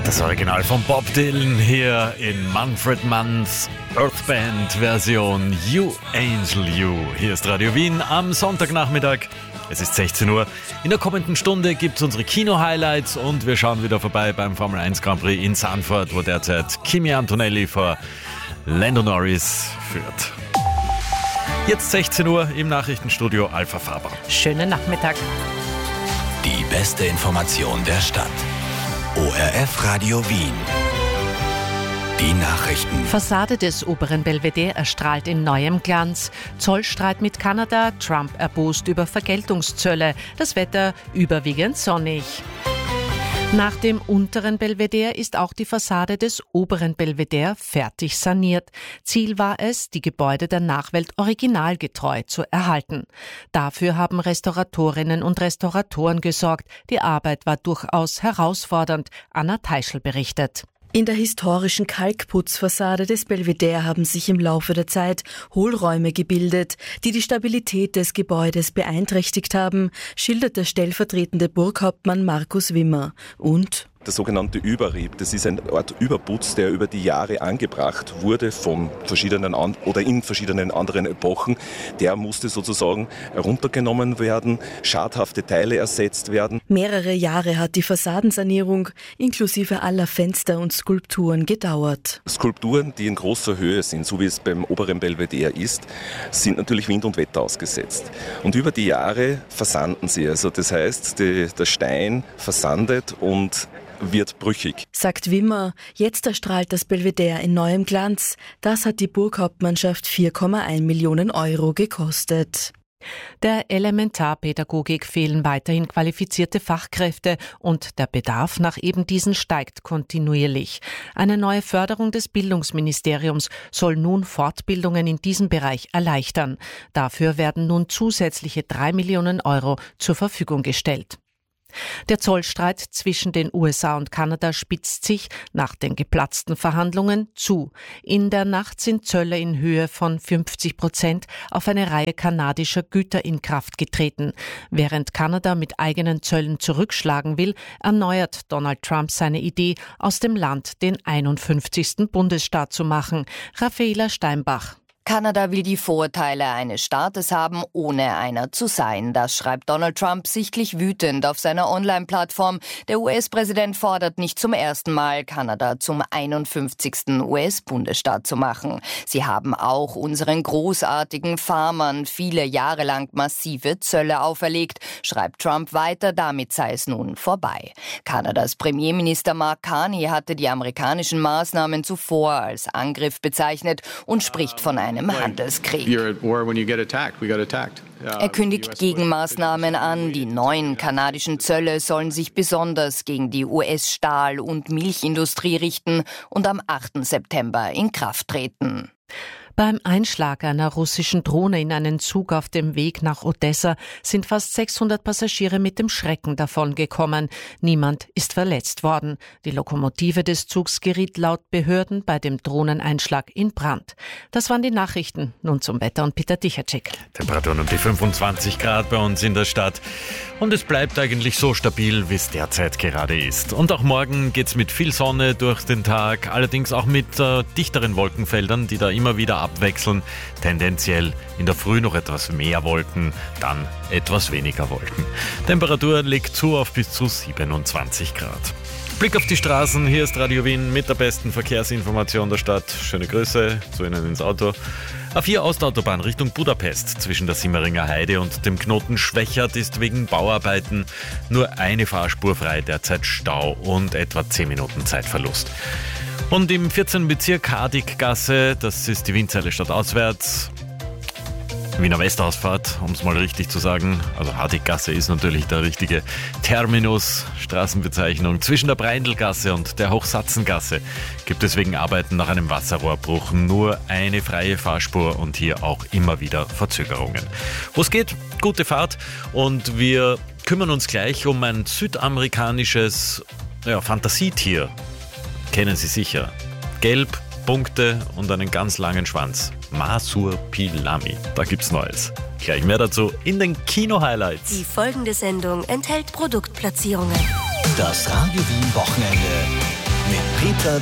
Das Original von Bob Dylan hier in Manfred Manns Earthband-Version You Angel You. Hier ist Radio Wien am Sonntagnachmittag. Es ist 16 Uhr. In der kommenden Stunde gibt es unsere Kino-Highlights und wir schauen wieder vorbei beim Formel 1 Grand Prix in Zandvoort, wo derzeit Kimi Antonelli vor Lando Norris führt. Jetzt 16 Uhr im Nachrichtenstudio Alpha Faber. Schönen Nachmittag. Die beste Information der Stadt. ORF Radio Wien. Die Nachrichten. Fassade des oberen Belvedere erstrahlt in neuem Glanz. Zollstreit mit Kanada, Trump erbost über Vergeltungszölle. Das Wetter überwiegend sonnig. Nach dem unteren Belvedere ist auch die Fassade des oberen Belvedere fertig saniert. Ziel war es, die Gebäude der Nachwelt originalgetreu zu erhalten. Dafür haben Restauratorinnen und Restauratoren gesorgt. Die Arbeit war durchaus herausfordernd. Anna Teischl berichtet. In der historischen Kalkputzfassade des Belvedere haben sich im Laufe der Zeit Hohlräume gebildet, die die Stabilität des Gebäudes beeinträchtigt haben, schildert der stellvertretende Burghauptmann Markus Wimmer. Und der sogenannte Überrieb, das ist eine Art Überputz, der über die Jahre angebracht wurde in verschiedenen anderen Epochen. Der musste sozusagen heruntergenommen werden, schadhafte Teile ersetzt werden. Mehrere Jahre hat die Fassadensanierung inklusive aller Fenster und Skulpturen gedauert. Skulpturen, die in großer Höhe sind, so wie es beim oberen Belvedere ist, sind natürlich Wind und Wetter ausgesetzt. Und über die Jahre versanden sie. Also das heißt, der Stein versandet und wird brüchig. Sagt Wimmer, jetzt erstrahlt das Belvedere in neuem Glanz. Das hat die Burghauptmannschaft 4,1 Millionen Euro gekostet. Der Elementarpädagogik fehlen weiterhin qualifizierte Fachkräfte und der Bedarf nach eben diesen steigt kontinuierlich. Eine neue Förderung des Bildungsministeriums soll nun Fortbildungen in diesem Bereich erleichtern. Dafür werden nun zusätzliche 3 Millionen Euro zur Verfügung gestellt. Der Zollstreit zwischen den USA und Kanada spitzt sich nach den geplatzten Verhandlungen zu. In der Nacht sind Zölle in Höhe von 50% auf eine Reihe kanadischer Güter in Kraft getreten. Während Kanada mit eigenen Zöllen zurückschlagen will, erneuert Donald Trump seine Idee, aus dem Land den 51. Bundesstaat zu machen. Raffaela Steinbach. Kanada will die Vorteile eines Staates haben, ohne einer zu sein. Das schreibt Donald Trump sichtlich wütend auf seiner Online-Plattform. Der US-Präsident fordert nicht zum ersten Mal, Kanada zum 51. US-Bundesstaat zu machen. Sie haben auch unseren großartigen Farmern viele Jahre lang massive Zölle auferlegt, schreibt Trump weiter, damit sei es nun vorbei. Kanadas Premierminister Mark Carney hatte die amerikanischen Maßnahmen zuvor als Angriff bezeichnet und spricht von einem Handelskrieg. Er kündigt Gegenmaßnahmen an. Die neuen kanadischen Zölle sollen sich besonders gegen die US-Stahl- und Milchindustrie richten und am 8. September in Kraft treten. Beim Einschlag einer russischen Drohne in einen Zug auf dem Weg nach Odessa sind fast 600 Passagiere mit dem Schrecken davongekommen. Niemand ist verletzt worden. Die Lokomotive des Zugs geriet laut Behörden bei dem Drohneneinschlag in Brand. Das waren die Nachrichten. Nun zum Wetter und Peter Dichacek. Temperaturen um die 25 Grad bei uns in der Stadt. Und es bleibt eigentlich so stabil, wie es derzeit gerade ist. Und auch morgen geht's mit viel Sonne durch den Tag, allerdings auch mit dichteren Wolkenfeldern, die da immer wieder abwechseln. Tendenziell in der Früh noch etwas mehr Wolken, dann etwas weniger Wolken. Temperatur legt zu auf bis zu 27 Grad. Blick auf die Straßen, hier ist Radio Wien mit der besten Verkehrsinformation der Stadt. Schöne Grüße zu Ihnen ins Auto. A4 Ostautobahn Richtung Budapest zwischen der Simmeringer Heide und dem Knoten Schwächert ist wegen Bauarbeiten nur eine Fahrspur frei, derzeit Stau und etwa 10 Minuten Zeitverlust. Und im 14. Bezirk Hardiggasse, das ist die Windseile stadtauswärts, Wiener Westausfahrt, um es mal richtig zu sagen. Also Hardiggasse ist natürlich der richtige Terminus, Straßenbezeichnung. Zwischen der Breindelgasse und der Hochsatzengasse gibt es wegen Arbeiten nach einem Wasserrohrbruch nur eine freie Fahrspur und hier auch immer wieder Verzögerungen. Wo es geht, gute Fahrt und wir kümmern uns gleich um ein südamerikanisches Fantasietier. Kennen Sie sicher. Gelb, Punkte und einen ganz langen Schwanz. Marsupilami. Da gibt's Neues. Gleich mehr dazu in den Kino-Highlights. Die folgende Sendung enthält Produktplatzierungen. Das Radio Wien Wochenende Peter